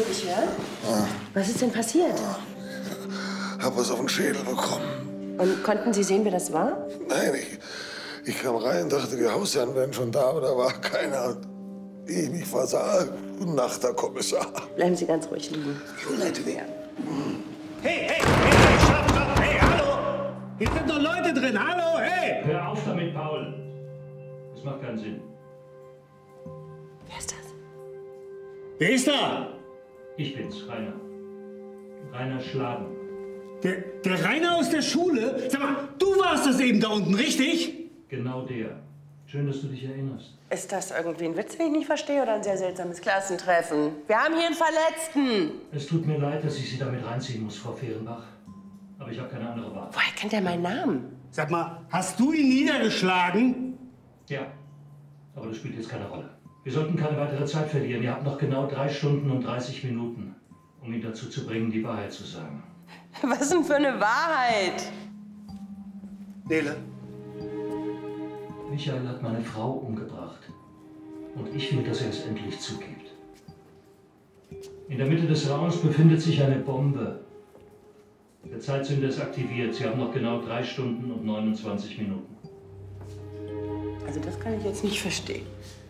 mich hören? Was ist denn passiert? Hab was auf den Schädel bekommen. Und konnten Sie sehen, wer das war? Nein, ich kam rein, dachte, die Hausherren wären schon da, aber da war keiner. Ehe ich mich versah, gute Nacht, Herr Kommissar. Bleiben Sie ganz ruhig liegen. Hey, Hey, stopp, hey, hallo! Hier sind doch Leute drin, hallo, hey! Hör auf damit, Paul. Das macht keinen Sinn. Wer ist das? Wer ist da? Ich bin's, Rainer. Rainer Schladen. Der Rainer aus der Schule? Sag mal, du warst das eben da unten, richtig? Genau der. Schön, dass du dich erinnerst. Ist das irgendwie ein Witz, den ich nicht verstehe, oder ein sehr seltsames Klassentreffen? Wir haben hier einen Verletzten. Es tut mir leid, dass ich Sie damit reinziehen muss, Frau Fehrenbach. Aber ich habe keine andere Wahl. Woher kennt er meinen Namen? Sag mal, hast du ihn niedergeschlagen? Ja, aber das spielt jetzt keine Rolle. Wir sollten keine weitere Zeit verlieren. Ihr habt noch genau 3 Stunden und 30 Minuten, um ihn dazu zu bringen, die Wahrheit zu sagen. Was denn für eine Wahrheit? Nele. Michael hat meine Frau umgebracht. Und ich will, dass er es endlich zugibt. In der Mitte des Raums befindet sich eine Bombe. Der Zeitzünder ist aktiviert. Sie haben noch genau 3 Stunden und 29 Minuten. Also das kann ich jetzt nicht verstehen.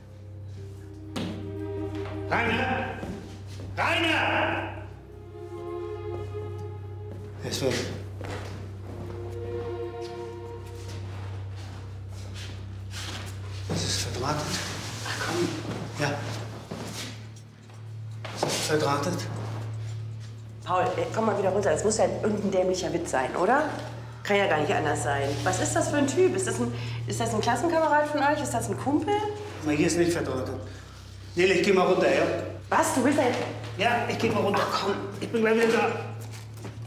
Rainer! Rainer! Er ist weg. Es ist verdrahtet. Ach komm. Ja. Es ist verdrahtet. Paul, komm mal wieder runter. Das muss ja irgendein dämlicher Witz sein, oder? Kann ja gar nicht anders sein. Was ist das für ein Typ? Ist das ein Klassenkamerad von euch? Ist das ein Kumpel? Aber hier ist nicht verdrahtet. Nele, ich geh mal runter, ja? Was? Du willst ja... Ja, ich geh mal runter. Ach komm. Ich bin gleich wieder da.